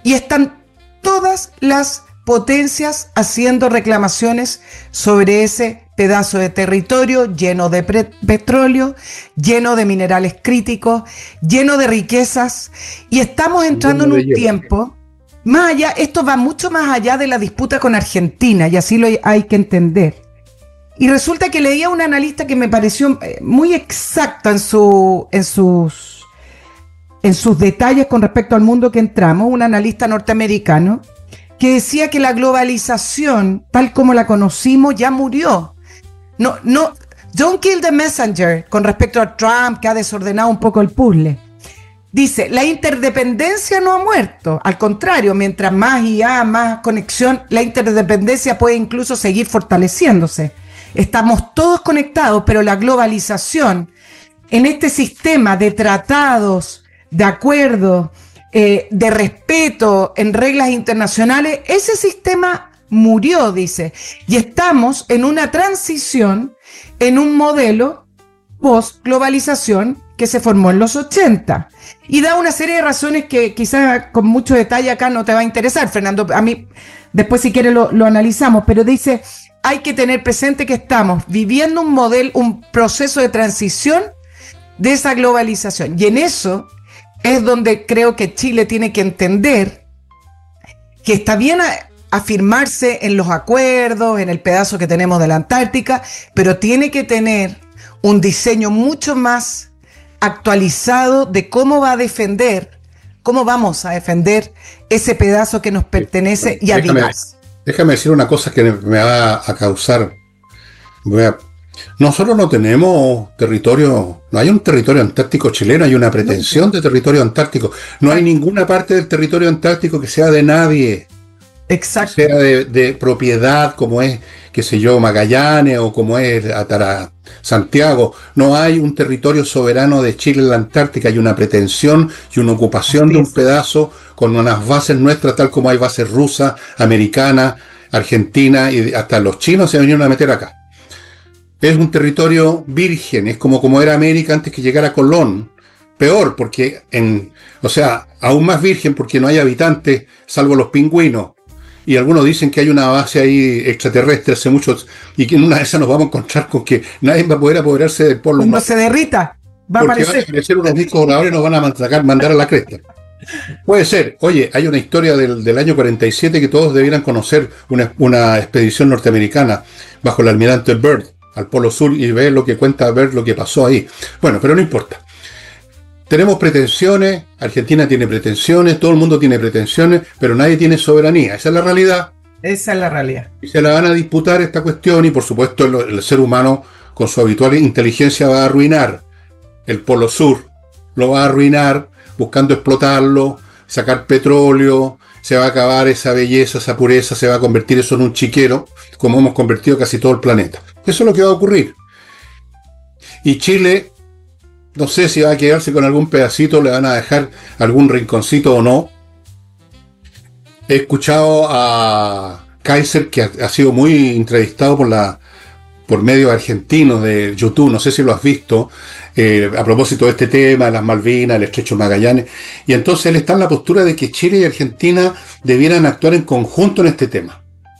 y están todas las potencias haciendo reclamaciones sobre ese pedazo de territorio lleno de petróleo, lleno de minerales críticos, lleno de riquezas, y estamos entrando en un tiempo más allá. Esto va mucho más allá de la disputa con Argentina, y así lo hay que entender. Y resulta que leía un analista que me pareció muy exacto en sus detalles con respecto al mundo que entramos, un analista norteamericano, que decía que la globalización, tal como la conocimos, ya murió. No, don't kill the messenger con respecto a Trump, que ha desordenado un poco el puzzle. Dice, la interdependencia no ha muerto. Al contrario, mientras más IA, más conexión, la interdependencia puede incluso seguir fortaleciéndose. Estamos todos conectados, pero la globalización, en este sistema de tratados, de acuerdos, de respeto en reglas internacionales, ese sistema murió, dice, y estamos en una transición, en un modelo post-globalización que se formó en los 80, y da una serie de razones que quizás con mucho detalle acá no te va a interesar, Fernando. A mí después si quieres lo analizamos, pero dice, hay que tener presente que estamos viviendo un proceso de transición de esa globalización, y en eso es donde creo que Chile tiene que entender que está bien afirmarse en los acuerdos, en el pedazo que tenemos de la Antártica, pero tiene que tener un diseño mucho más actualizado de cómo vamos a defender ese pedazo que nos pertenece y además. Déjame decir una cosa que me va a causar. Nosotros no tenemos territorio, no hay un territorio antártico chileno, hay una pretensión de territorio antártico. No hay ninguna parte del territorio antártico que sea de nadie. Exacto. Que sea de propiedad, como es, qué sé yo, Magallanes o como es Santiago. No hay un territorio soberano de Chile en la Antártica. Hay una pretensión y una ocupación de un pedazo con unas bases nuestras, tal como hay bases rusas, americanas, argentinas, y hasta los chinos se vinieron a meter acá. Es un territorio virgen, es como era América antes que llegara Colón. Peor, porque aún más virgen porque no hay habitantes, salvo los pingüinos. Y algunos dicen que hay una base ahí extraterrestre hace muchos, y que en una de esas nos vamos a encontrar con que nadie va a poder apoderarse del polo. Cuando se derrita, va a aparecer. Van a aparecer unos discos voladores y nos van a mandar a la cresta. Puede ser. Oye, hay una historia del año 47 que todos debieran conocer, una expedición norteamericana bajo el almirante Byrd al Polo Sur, y ver lo que pasó ahí. Bueno, pero no importa. Tenemos pretensiones, Argentina tiene pretensiones, todo el mundo tiene pretensiones, pero nadie tiene soberanía. Esa es la realidad. Esa es la realidad. Y se la van a disputar esta cuestión, y por supuesto el ser humano con su habitual inteligencia va a arruinar el Polo Sur, lo va a arruinar buscando explotarlo, sacar petróleo, se va a acabar esa belleza, esa pureza, se va a convertir eso en un chiquero, como hemos convertido casi todo el planeta. Eso es lo que va a ocurrir. Y Chile, no sé si va a quedarse con algún pedacito, le van a dejar algún rinconcito o no. He escuchado a Kaiser, que ha sido muy entrevistado por medios argentinos de YouTube, no sé si lo has visto, a propósito de este tema, las Malvinas, el Estrecho de Magallanes, y entonces él está en la postura de que Chile y Argentina debieran actuar en conjunto en este tema.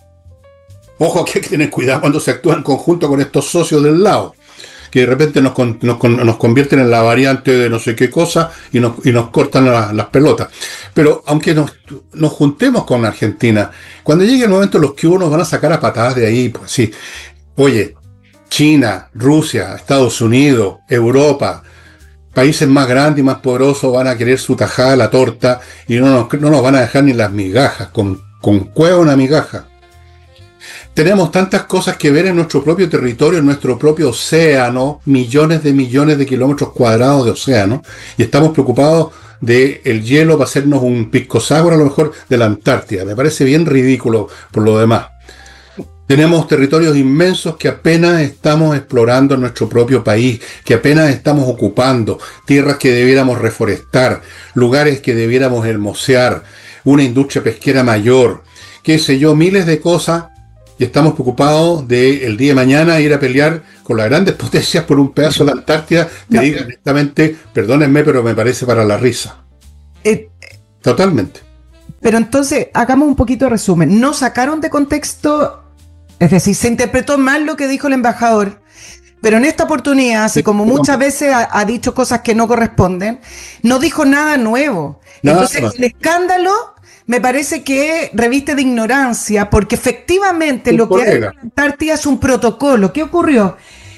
Ojo, que hay que tener cuidado cuando se actúa en conjunto con estos socios del lado, que de repente nos convierten en la variante de no sé qué cosa y nos cortan las pelotas. Pero aunque nos juntemos con Argentina, cuando llegue el momento los que nos van a sacar a patadas de ahí, pues sí. Oye, China, Rusia, Estados Unidos, Europa, países más grandes y más poderosos van a querer su tajada de la torta y no nos van a dejar ni las migajas, con cueva una migaja. Tenemos tantas cosas que ver en nuestro propio territorio, en nuestro propio océano, millones de kilómetros cuadrados de océano, y estamos preocupados del hielo para hacernos un pisco sour a lo mejor de la Antártida. Me parece bien ridículo por lo demás. Tenemos territorios inmensos que apenas estamos explorando en nuestro propio país, que apenas estamos ocupando, tierras que debiéramos reforestar, lugares que debiéramos hermosear, una industria pesquera mayor, qué sé yo, miles de cosas, y estamos preocupados de el día de mañana ir a pelear con las grandes potencias por un pedazo de la Antártida. Te digo honestamente, perdónenme, pero me parece para la risa. Totalmente. Pero entonces, hagamos un poquito de resumen. No sacaron de contexto, es decir, se interpretó mal lo que dijo el embajador, pero en esta oportunidad, así como muchas veces ha dicho cosas que no corresponden, no dijo nada nuevo. Entonces, el escándalo me parece que reviste de ignorancia, porque efectivamente lo que hay en la Antártida es un protocolo. ¿Qué ocurrió?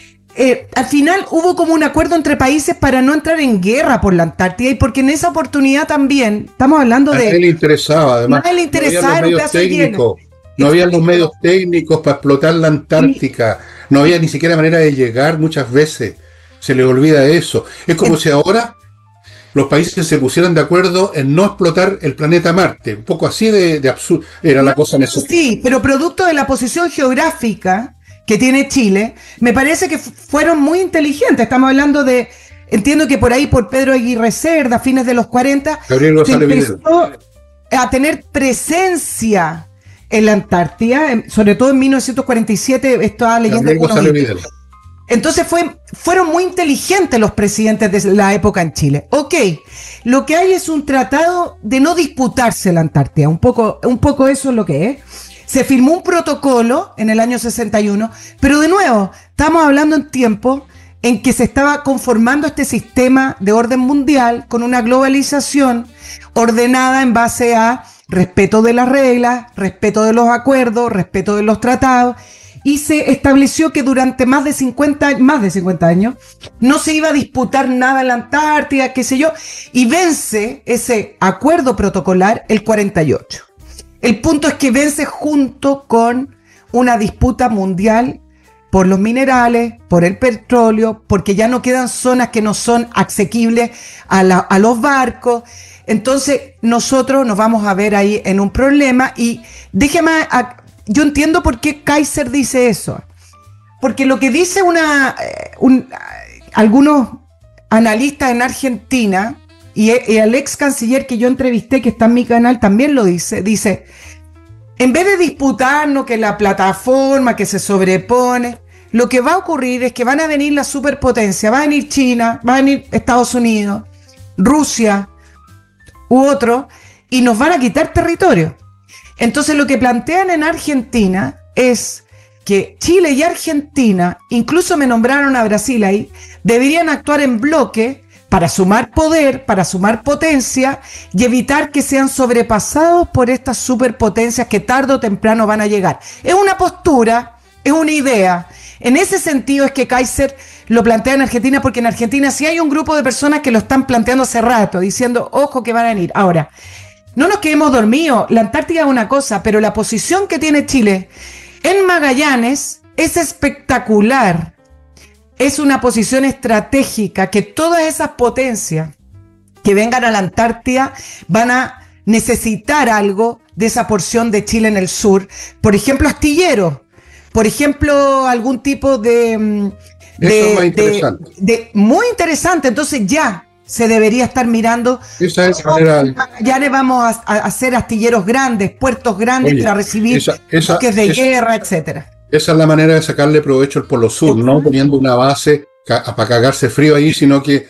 Al final hubo como un acuerdo entre países para no entrar en guerra por la Antártida, y porque en esa oportunidad también, estamos hablando de... A nadie le interesaba, además. A nadie le interesaba, era un pedazo de hielo. No había los medios técnicos para explotar la Antártica, no había ni siquiera manera de llegar muchas veces, se les olvida eso. Es como si ahora los países se pusieran de acuerdo en no explotar el planeta Marte, un poco así de absurdo era la cosa en eso. Sí, pero producto de la posición geográfica que tiene Chile, me parece que fueron muy inteligentes. Estamos hablando de, entiendo que por ahí, por Pedro Aguirre Cerda, a fines de los 40, Gabriel González se empezó a tener presencia en la Antártida, sobre todo en 1947, estaba leyendo algunos libros. Entonces fueron muy inteligentes los presidentes de la época en Chile. Ok, lo que hay es un tratado de no disputarse la Antártida, un poco eso es lo que es. Se firmó un protocolo en el año 61, pero de nuevo, estamos hablando en tiempo en que se estaba conformando este sistema de orden mundial con una globalización ordenada en base a respeto de las reglas, respeto de los acuerdos, respeto de los tratados, y se estableció que durante más de 50 años no se iba a disputar nada en la Antártida, qué sé yo, y vence ese acuerdo protocolar el 48. El punto es que vence junto con una disputa mundial por los minerales, por el petróleo, porque ya no quedan zonas que no son asequibles a los barcos. Entonces nosotros nos vamos a ver ahí en un problema, y yo entiendo por qué Kaiser dice eso. Porque lo que dice algunos analistas en Argentina, y el ex canciller que yo entrevisté, que está en mi canal, también lo dice, en vez de disputarnos que la plataforma que se sobrepone, lo que va a ocurrir es que van a venir las superpotencias, va a venir China, va a venir Estados Unidos, Rusia u otro, y nos van a quitar territorio. Entonces lo que plantean en Argentina es que Chile y Argentina, incluso me nombraron a Brasil ahí, deberían actuar en bloque para sumar poder, para sumar potencia y evitar que sean sobrepasados por estas superpotencias que tarde o temprano van a llegar. Es una postura, es una idea. En ese sentido es que Kaiser lo plantea en Argentina, porque en Argentina sí hay un grupo de personas que lo están planteando hace rato, diciendo, ojo que van a venir. Ahora, no nos quedemos dormidos, la Antártida es una cosa, pero la posición que tiene Chile en Magallanes es espectacular. Es una posición estratégica que todas esas potencias que vengan a la Antártida van a necesitar algo de esa porción de Chile en el sur. Por ejemplo, astilleros. Por ejemplo, algún tipo eso es más interesante. Muy interesante. Entonces ya se debería estar mirando. Esa es la manera. Ya le vamos a hacer astilleros grandes, puertos grandes, para recibir buques de guerra, etcétera. Esa es la manera de sacarle provecho al Polo Sur, no poniendo una base para cagarse frío ahí, sino que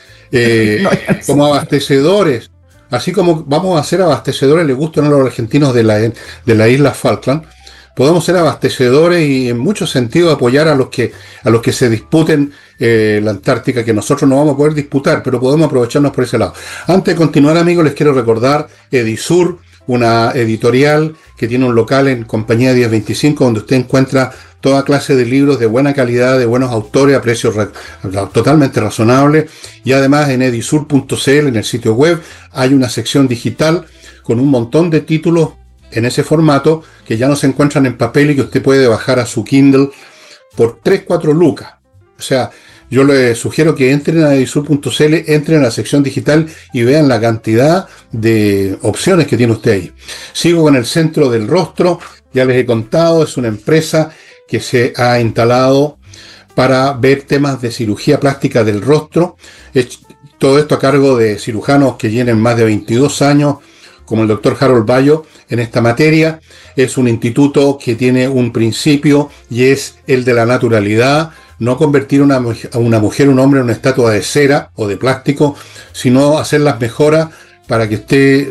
como abastecedores, así como vamos a ser abastecedores, les gustan a los argentinos de la isla Falkland, podemos ser abastecedores y en muchos sentidos apoyar a los que se disputen la Antártica, que nosotros no vamos a poder disputar, pero podemos aprovecharnos por ese lado. Antes de continuar, amigos, les quiero recordar Edisur, una editorial que tiene un local en Compañía 1025, donde usted encuentra toda clase de libros de buena calidad, de buenos autores, a precios totalmente razonables, y además en edisur.cl, en el sitio web, hay una sección digital con un montón de títulos en ese formato que ya no se encuentran en papel y que usted puede bajar a su Kindle por 3-4 lucas. O sea, yo les sugiero que entren a edisur.cl, entren a la sección digital y vean la cantidad de opciones que tiene usted ahí. Sigo con el Centro del Rostro, ya les he contado, es una empresa que se ha instalado para ver temas de cirugía plástica del rostro. Todo esto a cargo de cirujanos que tienen más de 22 años, como el doctor Harold Bayo, en esta materia. Es un instituto que tiene un principio y es el de la naturalidad. No convertir a una mujer, un hombre en una estatua de cera o de plástico, sino hacer las mejoras para que usted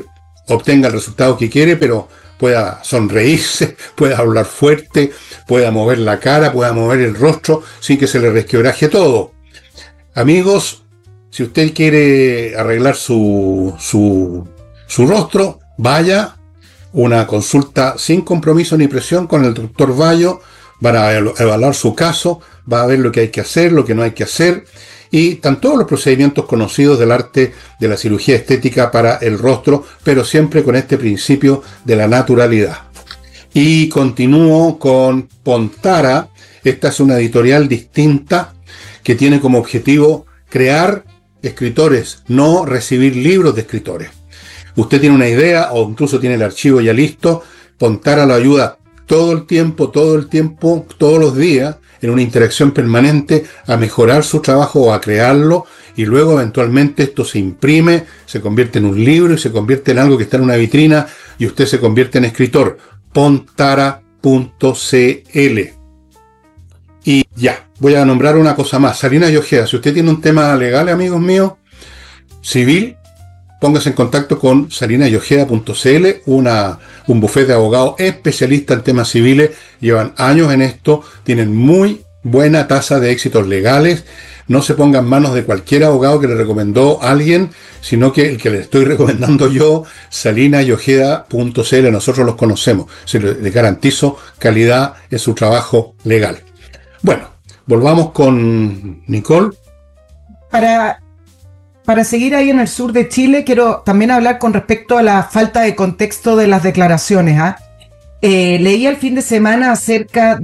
obtenga el resultado que quiere, pero pueda sonreírse, pueda hablar fuerte, pueda mover la cara, pueda mover el rostro sin que se le resquebraje todo. Amigos, si usted quiere arreglar su rostro, vaya, una consulta sin compromiso ni presión con el doctor Bayo, van a evaluar su caso, va a ver lo que hay que hacer, lo que no hay que hacer, y están todos los procedimientos conocidos del arte de la cirugía estética para el rostro, pero siempre con este principio de la naturalidad. Y continúo con Pontara. Esta es una editorial distinta que tiene como objetivo crear escritores, no recibir libros de escritores. Usted tiene una idea o incluso tiene el archivo ya listo, Pontara lo ayuda todo el tiempo, todos los días, en una interacción permanente a mejorar su trabajo o a crearlo, y luego eventualmente esto se imprime, se convierte en un libro y se convierte en algo que está en una vitrina y usted se convierte en escritor. Pontara.cl. Y ya, voy a nombrar una cosa más. Salinas y Ojeda, si usted tiene un tema legal, amigos míos, civil, póngase en contacto con salinasyojeda.cl, un bufete de abogados especialista en temas civiles, llevan años en esto, tienen muy buena tasa de éxitos legales. No se ponga en manos de cualquier abogado que le recomendó a alguien, sino que el que le estoy recomendando yo, salinasyojeda.cl, nosotros los conocemos, se le garantizo calidad en su trabajo legal. Bueno, volvamos con Nicole. Para seguir ahí en el sur de Chile, quiero también hablar con respecto a la falta de contexto de las declaraciones. Leí el fin de semana acerca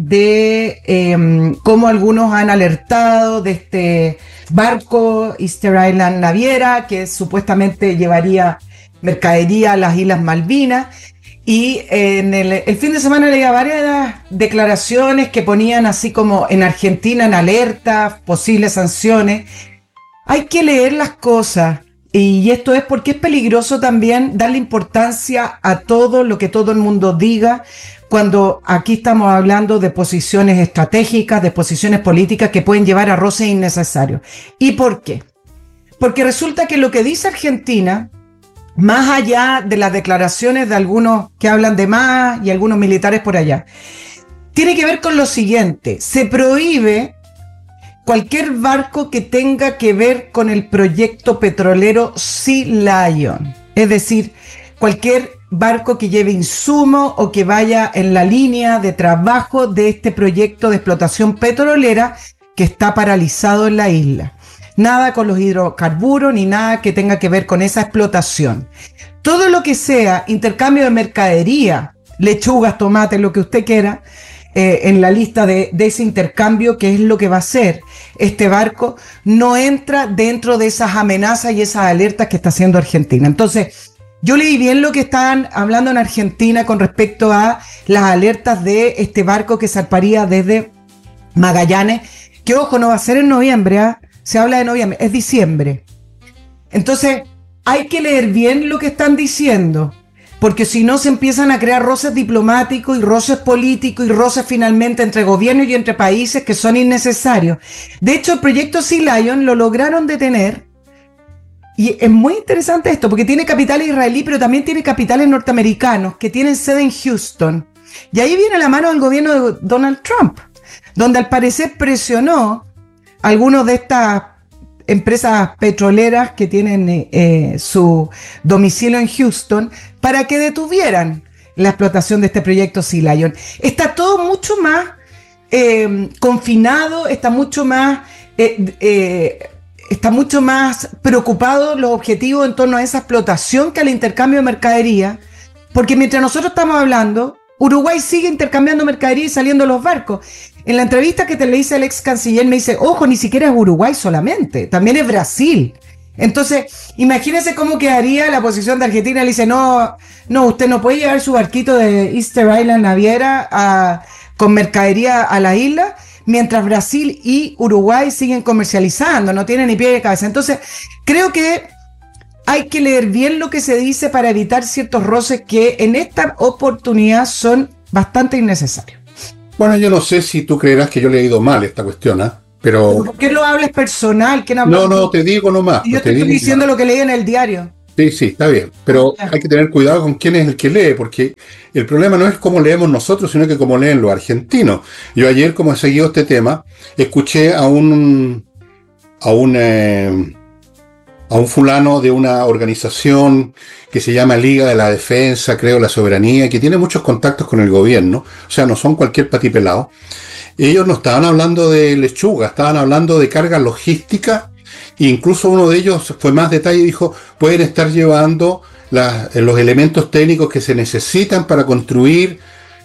de cómo algunos han alertado de este barco Easter Island Naviera, que supuestamente llevaría mercadería a las Islas Malvinas. Y en el fin de semana leía varias declaraciones que ponían así como en Argentina en alerta, posibles sanciones. Hay que leer las cosas, y esto es porque es peligroso también darle importancia a todo lo que todo el mundo diga, cuando aquí estamos hablando de posiciones estratégicas, de posiciones políticas que pueden llevar a roces innecesarios. ¿Y por qué? Porque resulta que lo que dice Argentina, más allá de las declaraciones de algunos que hablan de más y algunos militares por allá, tiene que ver con lo siguiente: se prohíbe cualquier barco que tenga que ver con el proyecto petrolero Sea Lion, es decir, cualquier barco que lleve insumo o que vaya en la línea de trabajo de este proyecto de explotación petrolera que está paralizado en la isla. Nada con los hidrocarburos ni nada que tenga que ver con esa explotación. Todo lo que sea intercambio de mercadería, lechugas, tomates, lo que usted quiera, en la lista de ese intercambio, que es lo que va a hacer este barco, no entra dentro de esas amenazas y esas alertas que está haciendo Argentina. Entonces, yo leí bien lo que están hablando en Argentina con respecto a las alertas de este barco que zarparía desde Magallanes, que ojo, no va a ser en noviembre, se habla de noviembre, es diciembre. Entonces, hay que leer bien lo que están diciendo, porque si no se empiezan a crear roces diplomáticos y roces políticos y roces finalmente entre gobiernos y entre países que son innecesarios. De hecho, el proyecto Sea Lion lo lograron detener, y es muy interesante esto, porque tiene capitales israelí, pero también tiene capitales norteamericanos que tienen sede en Houston. Y ahí viene la mano del gobierno de Donald Trump, donde al parecer presionó a algunos de estas empresas petroleras que tienen su domicilio en Houston para que detuvieran la explotación de este proyecto Sea Lion. Está todo mucho más confinado, está mucho más preocupado los objetivos en torno a esa explotación que al intercambio de mercadería, porque mientras nosotros estamos hablando, Uruguay sigue intercambiando mercadería y saliendo los barcos. En la entrevista que te le hice al ex canciller me dice, ojo, ni siquiera es Uruguay solamente, también es Brasil. Entonces, imagínense cómo quedaría la posición de Argentina. Le dice, no, usted no puede llevar su barquito de Easter Island Naviera con mercadería a la isla, mientras Brasil y Uruguay siguen comercializando, no tienen ni pie ni cabeza. Entonces, creo que hay que leer bien lo que se dice para evitar ciertos roces que en esta oportunidad son bastante innecesarios. Bueno, yo no sé si tú creerás que yo he leído mal esta cuestión, ¿Pero ¿por qué lo hables personal? No, te digo nomás. Yo te estoy diciendo lo que leí en el diario. Sí, sí, está bien, pero hay que tener cuidado con quién es el que lee, porque el problema no es cómo leemos nosotros, sino que cómo leen los argentinos. Yo ayer, como he seguido este tema, escuché a un, eh, a un fulano de una organización que se llama Liga de la Defensa, creo, la Soberanía, que tiene muchos contactos con el gobierno, o sea, no son cualquier patipelado. Ellos no estaban hablando de lechuga, estaban hablando de carga logística, e incluso uno de ellos fue más detalle y dijo, pueden estar llevando los elementos técnicos que se necesitan para construir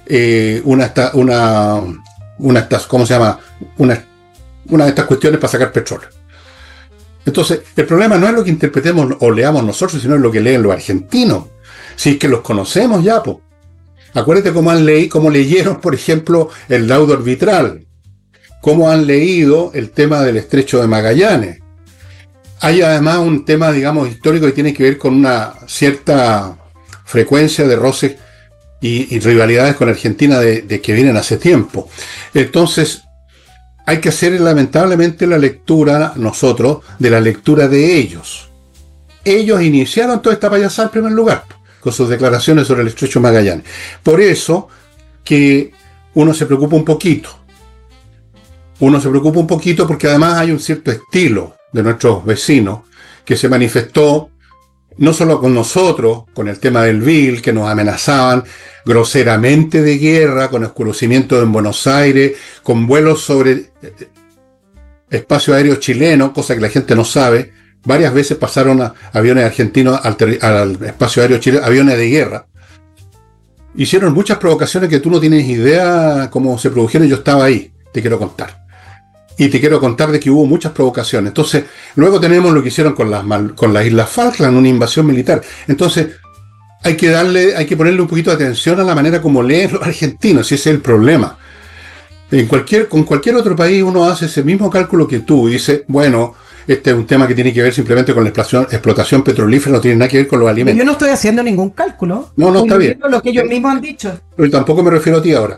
¿cómo se llama? Una de estas cuestiones para sacar petróleo. Entonces, el problema no es lo que interpretemos o leamos nosotros, sino es lo que leen los argentinos. Si es que los conocemos ya, pues. Acuérdate cómo leyeron, por ejemplo, el laudo arbitral, cómo han leído el tema del Estrecho de Magallanes. Hay además un tema, digamos, histórico que tiene que ver con una cierta frecuencia de roces y rivalidades con Argentina de que vienen hace tiempo. Entonces, hay que hacer lamentablemente la lectura, nosotros, de la lectura de ellos. Ellos iniciaron toda esta payasada en primer lugar, con sus declaraciones sobre el Estrecho de Magallanes. Por eso que uno se preocupa un poquito. Uno se preocupa un poquito porque además hay un cierto estilo de nuestros vecinos que se manifestó no solo con nosotros, con el tema del Vil, que nos amenazaban groseramente de guerra, con oscurecimiento en Buenos Aires, con vuelos sobre espacio aéreo chileno, cosa que la gente no sabe. Varias veces pasaron aviones argentinos al espacio aéreo chileno, aviones de guerra. Hicieron muchas provocaciones que tú no tienes idea cómo se produjeron. Yo estaba ahí, te quiero contar. Y te quiero contar de que hubo muchas provocaciones. Entonces, luego tenemos lo que hicieron con las Islas Falkland, una invasión militar. Entonces, hay que ponerle un poquito de atención a la manera como leen los argentinos, si ese es el problema. Con cualquier otro país uno hace ese mismo cálculo que tú y dice, bueno, este es un tema que tiene que ver simplemente con la explotación petrolífera, no tiene nada que ver con los alimentos. Yo no estoy haciendo ningún cálculo. No, está bien. Lo que ellos mismos han dicho. Pero tampoco me refiero a ti ahora.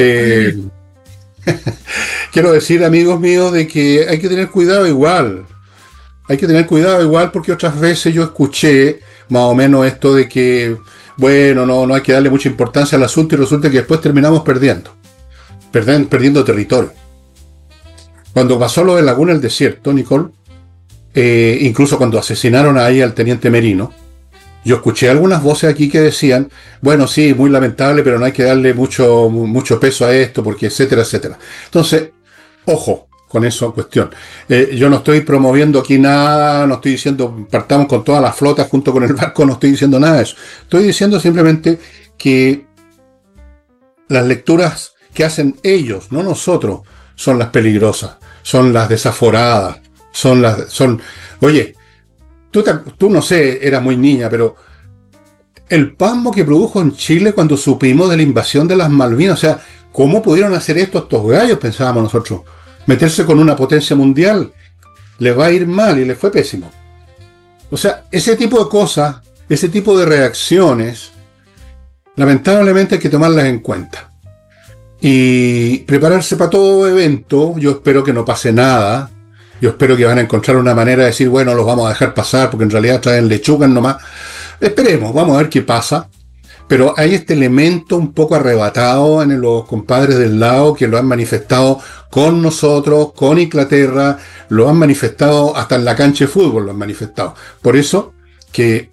Quiero decir, amigos míos, de que hay que tener cuidado igual. Hay que tener cuidado igual porque otras veces yo escuché más o menos esto de que, bueno, no hay que darle mucha importancia al asunto y resulta que después terminamos perdiendo territorio. Cuando pasó lo de Laguna del Desierto, Nicole, incluso cuando asesinaron ahí al teniente Merino, yo escuché algunas voces aquí que decían, bueno, sí, muy lamentable, pero no hay que darle mucho peso a esto, porque etcétera, etcétera. Entonces, ojo con eso cuestión. Yo no estoy promoviendo aquí nada, no estoy diciendo partamos con toda la flota junto con el barco, no estoy diciendo nada de eso. Estoy diciendo simplemente que las lecturas que hacen ellos, no nosotros, son las peligrosas, son las desaforadas, oye, tú no sé, eras muy niña, pero el pasmo que produjo en Chile cuando supimos de la invasión de las Malvinas, o sea, ¿cómo pudieron hacer esto estos gallos? Pensábamos nosotros. Meterse con una potencia mundial, les va a ir mal y les fue pésimo. O sea, ese tipo de cosas, ese tipo de reacciones, lamentablemente hay que tomarlas en cuenta. Y prepararse para todo evento. Yo espero que no pase nada. Yo espero que van a encontrar una manera de decir, bueno, los vamos a dejar pasar porque en realidad traen lechugas nomás. Esperemos, vamos a ver qué pasa. Pero hay este elemento un poco arrebatado en los compadres del lado que lo han manifestado con nosotros, con Inglaterra, lo han manifestado hasta en la cancha de fútbol, lo han manifestado. Por eso que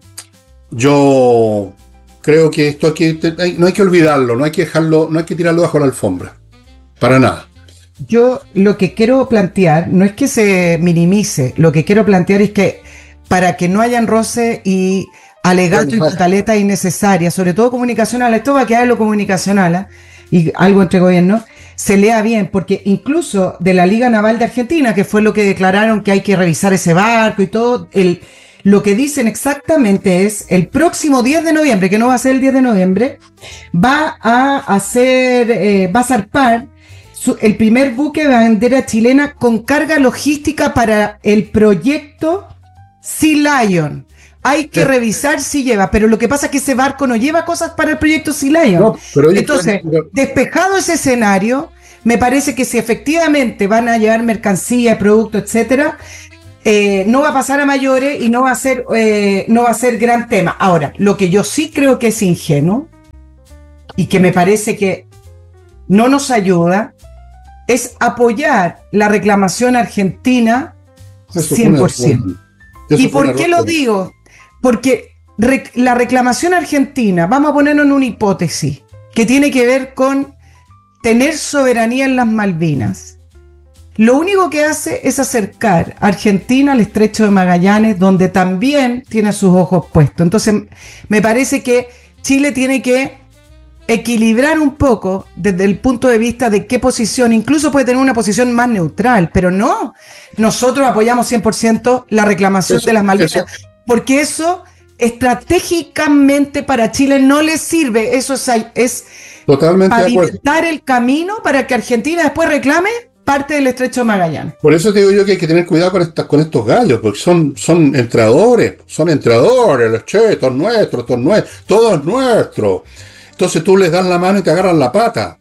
yo creo que esto aquí no hay que olvidarlo, no hay que dejarlo, no hay que tirarlo bajo la alfombra. Para nada. Yo lo que quiero plantear no es que se minimice, lo que quiero plantear es que para que no hayan roce y alegato y pataletas innecesarias, sobre todo comunicacional, esto va a quedar en lo comunicacional y algo entre gobiernos, se lea bien, porque incluso de la Liga Naval de Argentina, que fue lo que declararon que hay que revisar ese barco y todo, lo que dicen exactamente es el próximo 10 de noviembre, que no va a ser el 10 de noviembre, va a zarpar el primer buque de bandera chilena con carga logística para el proyecto Sea Lion. Hay que revisar si lleva, pero lo que pasa es que ese barco no lleva cosas para el proyecto Sea Lion. No, entonces, despejado ese escenario, me parece que si efectivamente van a llevar mercancía, productos, etcétera, no va a pasar a mayores y no va a ser gran tema. Ahora, lo que yo sí creo que es ingenuo y que me parece que no nos ayuda es apoyar la reclamación argentina 100%. ¿Y por qué lo digo? Porque la reclamación argentina, vamos a ponernos en una hipótesis que tiene que ver con tener soberanía en las Malvinas. Lo único que hace es acercar a Argentina al Estrecho de Magallanes, donde también tiene sus ojos puestos. Entonces, me parece que Chile tiene que equilibrar un poco desde el punto de vista de qué posición, incluso puede tener una posición más neutral, pero no, nosotros apoyamos 100% la reclamación de las Malvinas, porque eso estratégicamente para Chile no le sirve, eso es totalmente pavimentar el camino para que Argentina después reclame parte del Estrecho de Magallanes. Por eso te digo yo que hay que tener cuidado con estos gallos, porque son entradores, los chetos nuestros, todo es nuestro. Entonces tú les das la mano y te agarran la pata.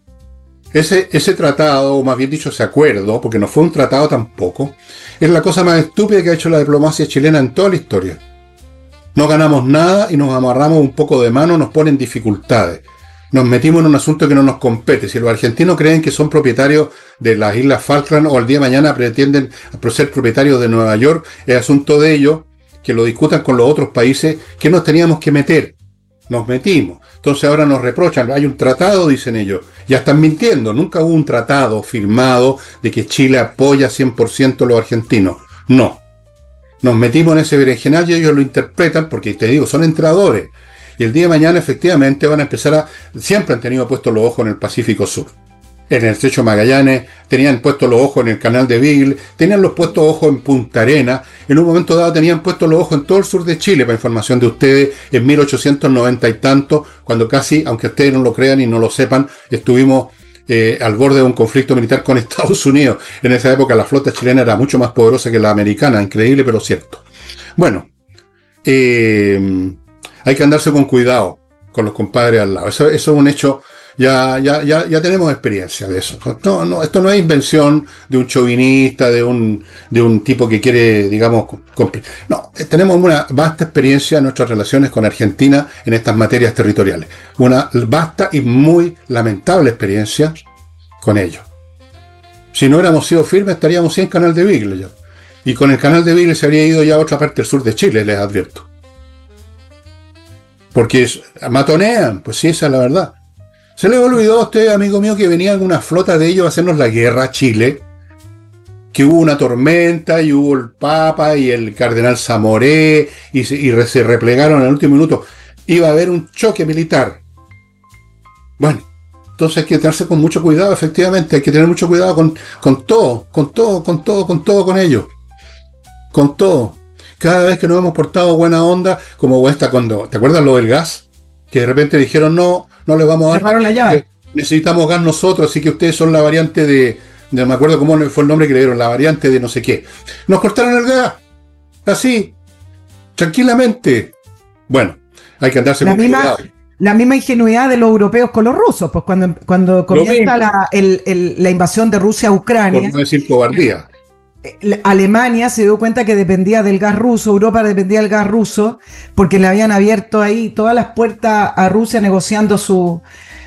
Ese tratado, o más bien dicho ese acuerdo, porque no fue un tratado tampoco, es la cosa más estúpida que ha hecho la diplomacia chilena en toda la historia. No ganamos nada y nos amarramos un poco de mano, nos ponen dificultades. Nos metimos en un asunto que no nos compete. Si los argentinos creen que son propietarios de las Islas Falkland o al día de mañana pretenden ser propietarios de Nueva York, es asunto de ellos, que lo discutan con los otros países, que nos teníamos que meter. Nos metimos. Entonces ahora nos reprochan. Hay un tratado, dicen ellos. Ya están mintiendo. Nunca hubo un tratado firmado de que Chile apoya 100% a los argentinos. No. Nos metimos en ese berenjenal y ellos lo interpretan porque, te digo, son entradores. Y el día de mañana efectivamente van a empezar siempre han tenido puestos los ojos en el Pacífico Sur. En el Estrecho de Magallanes, tenían puestos los ojos en el Canal de Beagle, tenían los puestos ojos en Punta Arenas, en un momento dado tenían puestos los ojos en todo el sur de Chile, para información de ustedes, en 1890 y tanto, cuando casi, aunque ustedes no lo crean y no lo sepan, estuvimos al borde de un conflicto militar con Estados Unidos. En esa época la flota chilena era mucho más poderosa que la americana, increíble pero cierto. Bueno, hay que andarse con cuidado con los compadres al lado. Eso es un hecho, ya tenemos experiencia de eso. No, esto no es invención de un chauvinista, de un tipo que quiere, digamos, no, tenemos una vasta experiencia en nuestras relaciones con Argentina en estas materias territoriales. Una vasta y muy lamentable experiencia con ellos. Si no hubiéramos sido firmes, estaríamos sin Canal de Beagle ya. Y con el Canal de Beagle se habría ido ya a otra parte del sur de Chile, les advierto. Porque matonean, pues sí, esa es la verdad. Se les olvidó a usted, amigo mío, que venían una flota de ellos a hacernos la guerra a Chile, que hubo una tormenta y hubo el Papa y el Cardenal Zamoré y se replegaron en el último minuto. Iba a haber un choque militar. Bueno, entonces hay que tenerse con mucho cuidado, efectivamente, hay que tener mucho cuidado con todo con ellos. Con todo. Cada vez que nos hemos portado buena onda, como esta cuando, ¿te acuerdas lo del gas? Que de repente dijeron, no le vamos a dar. Cerraron la llave. Necesitamos gas nosotros, así que ustedes son la variante de no me acuerdo cómo fue el nombre que le dieron, la variante de no sé qué. Nos cortaron el gas. Así. Tranquilamente. Bueno, hay que andarse con cuidado. La misma ingenuidad de los europeos con los rusos, pues cuando comienza la invasión de Rusia a Ucrania. Por no decir cobardía. Alemania se dio cuenta que dependía del gas ruso, Europa dependía del gas ruso, porque le habían abierto ahí todas las puertas a Rusia negociando su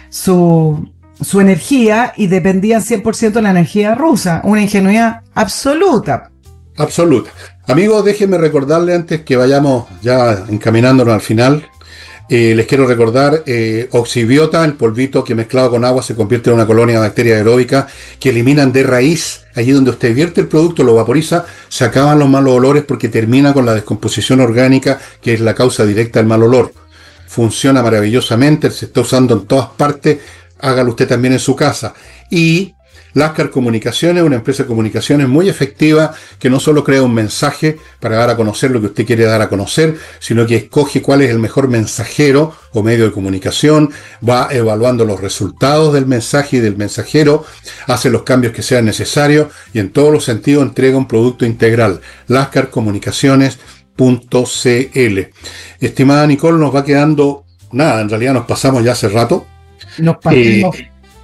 energía y dependían 100% de la energía rusa. Una ingenuidad absoluta. Absoluta. Amigos, déjenme recordarle antes que vayamos ya encaminándonos al final. Les quiero recordar, Oxibiota, el polvito que mezclado con agua se convierte en una colonia de bacterias aeróbicas que eliminan de raíz, allí donde usted vierte el producto, lo vaporiza, se acaban los malos olores porque termina con la descomposición orgánica, que es la causa directa del mal olor. Funciona maravillosamente, se está usando en todas partes, hágalo usted también en su casa. Y Lascar Comunicaciones, una empresa de comunicaciones muy efectiva que no solo crea un mensaje para dar a conocer lo que usted quiere dar a conocer, sino que escoge cuál es el mejor mensajero o medio de comunicación, va evaluando los resultados del mensaje y del mensajero, hace los cambios que sean necesarios y en todos los sentidos entrega un producto integral. lascarcomunicaciones.cl. Estimada Nicole, nos va quedando nada, en realidad nos pasamos ya hace rato. Oye,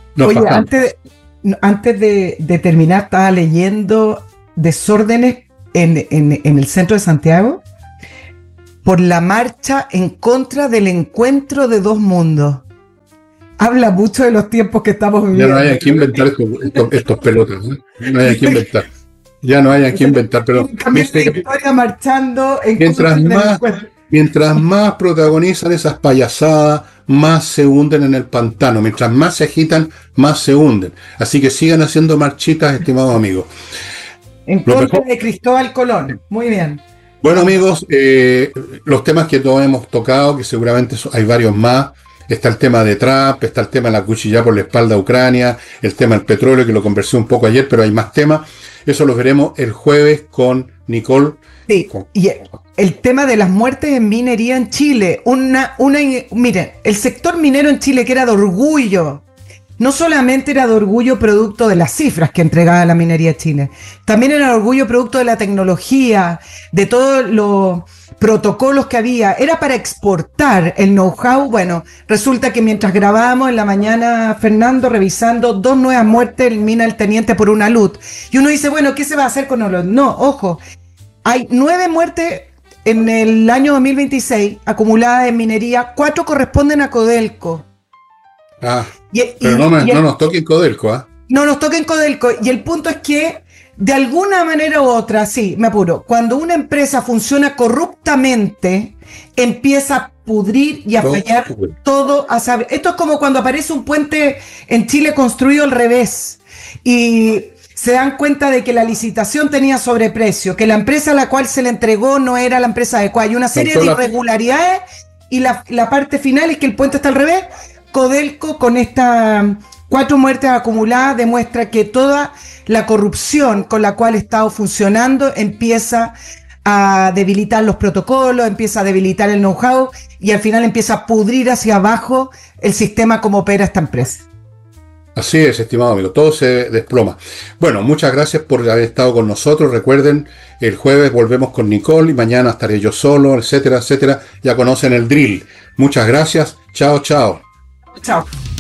antes de terminar, estaba leyendo desórdenes en el centro de Santiago por la marcha en contra del encuentro de dos mundos. Habla mucho de los tiempos que estamos viviendo. Ya no hay que inventar estos pelotas, ¿no? No hay que inventar. Ya no hay que inventar, pero marchando en mientras más protagonizan esas payasadas, más se hunden en el pantano. Mientras más se agitan, más se hunden. Así que sigan haciendo marchitas, estimados amigos. En contra de Cristóbal Colón. Muy bien. Bueno, amigos, los temas que todos hemos tocado, que seguramente hay varios más. Está el tema de Trump, está el tema de la cuchilla por la espalda a Ucrania, el tema del petróleo, que lo conversé un poco ayer, pero hay más temas. Eso los veremos el jueves con Nicole. Sí, y el tema de las muertes en minería en Chile. Miren, el sector minero en Chile, que era de orgullo, no solamente era de orgullo producto de las cifras que entregaba la minería Chile, también era de orgullo producto de la tecnología, de todos los protocolos que había, era para exportar el know-how. Bueno, resulta que mientras grabábamos en la mañana, Fernando, revisando 2 nuevas muertes en mina del Teniente por una LUT, y uno dice, bueno, ¿qué se va a hacer con los? No, ojo, hay 9 muertes en el año 2026 acumuladas en minería, 4 corresponden a Codelco. Pero no nos toquen Codelco, ¿ah? No nos toquen Codelco, y el punto es que de alguna manera u otra, sí, me apuro, cuando una empresa funciona corruptamente, empieza a pudrir y a fallar todo a saber. Esto es como cuando aparece un puente en Chile construido al revés y se dan cuenta de que la licitación tenía sobreprecio, que la empresa a la cual se le entregó no era la empresa adecuada, y una serie de irregularidades, y la parte final es que el puente está al revés. Codelco, con estas 4 muertes acumuladas, demuestra que toda la corrupción con la cual ha estado funcionando empieza a debilitar los protocolos, empieza a debilitar el know-how, y al final empieza a pudrir hacia abajo el sistema como opera esta empresa. Así es, estimado amigo, todo se desploma. Bueno, muchas gracias por haber estado con nosotros. Recuerden, el jueves volvemos con Nicole y mañana estaré yo solo, etcétera, etcétera. Ya conocen el drill. Muchas gracias. Chao, chao. Chao.